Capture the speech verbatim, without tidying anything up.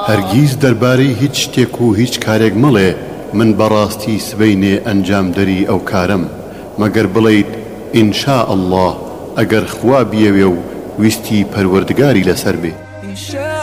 هەرگیز دەربارەی هیچ شتێک و هیچ کارێک مەڵێ من بەڕاستی سبەینێ ئەنجام دەری ئەو کارم، مەگەر بڵێیت ئینشاء الله ئەگەر خوا بیەوێ و ویستی پەروەردگاری لەسەر بێ.